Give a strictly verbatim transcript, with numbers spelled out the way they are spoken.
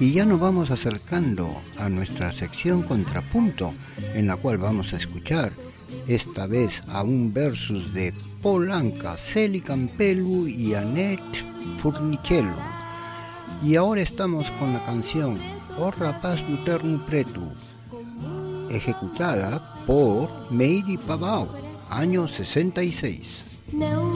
Y ya nos vamos acercando a nuestra sección Contrapunto, en la cual vamos a escuchar esta vez a un versus de Polanca, Celi Campelu y Annette Furnicello. Y ahora estamos con la canción O Rapaz do Terno Preto, ejecutada por Meire Pavão, año sesenta y seis.